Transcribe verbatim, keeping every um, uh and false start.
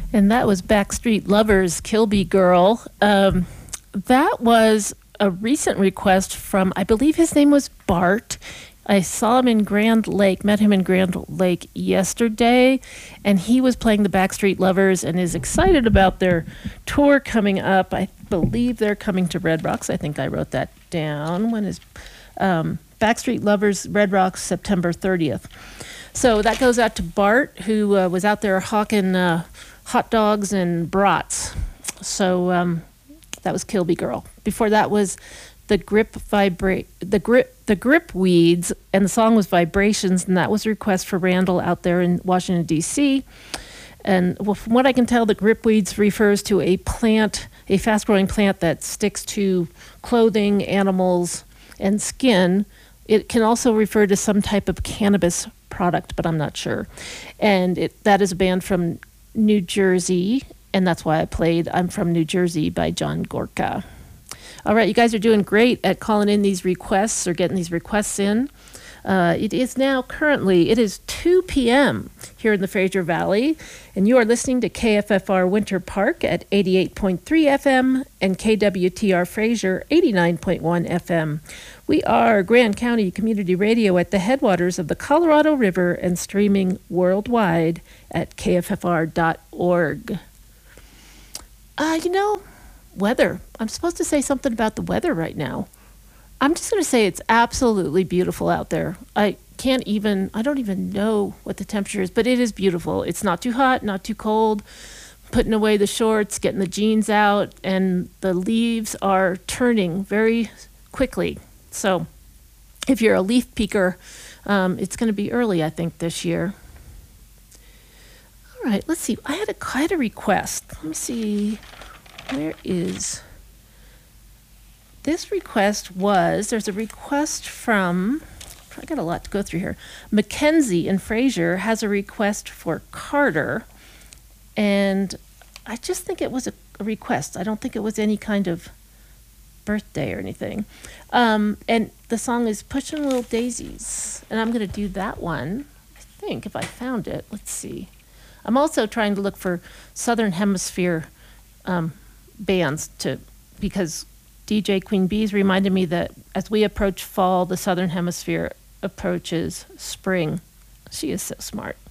And that was Backstreet Lovers, Kilby Girl. Um, that was a recent request from, I believe his name was Bart. I saw him in Grand Lake, met him in Grand Lake yesterday, and he was playing the Backstreet Lovers and is excited about their tour coming up. I believe they're coming to Red Rocks. I think I wrote that down. When is um, Backstreet Lovers, Red Rocks, September thirtieth. So that goes out to Bart, who uh, was out there hawking uh, hot dogs and brats. So um, that was Kilby Girl. Before that was the grip vibrate the grip the grip weeds, and the song was Vibrations, and that was a request for Randall out there in Washington D C. And well, from what I can tell, the grip weeds refers to a plant, a fast-growing plant that sticks to clothing, animals, and skin. It can also refer to some type of cannabis product, but I'm not sure. And it, that is a band from New Jersey, and that's why I played I'm From New Jersey by John Gorka. All right, you guys are doing great at calling in these requests or getting these requests in. Uh, it is now currently, it is two p.m. here in the Fraser Valley, and you are listening to K F F R Winter Park at eighty-eight point three F M and K W T R Fraser eighty-nine point one F M. We are Grand County Community Radio at the headwaters of the Colorado River and streaming worldwide at K F F R dot org. Uh, you know, weather. I'm supposed to say something about the weather right now. I'm just going to say it's absolutely beautiful out there. I can't even, I don't even know what the temperature is, but it is beautiful. It's not too hot, not too cold. Putting away the shorts, getting the jeans out, and the leaves are turning very quickly. So if you're a leaf peeker, um, it's going to be early, I think, this year. All right, let's see. I had a, I had a request. Let me see. Where is... This request was, there's a request from, I got a lot to go through here. Mackenzie in Fraser has a request for Carter, and I just think it was a, a request. I don't think it was any kind of birthday or anything. Um, and the song is Pushing Little Daisies, and I'm going to do that one, I think, if I found it. Let's see. I'm also trying to look for Southern Hemisphere um, bands to, because D J Queen Bees reminded me that as we approach fall, the Southern Hemisphere approaches spring. She is so smart.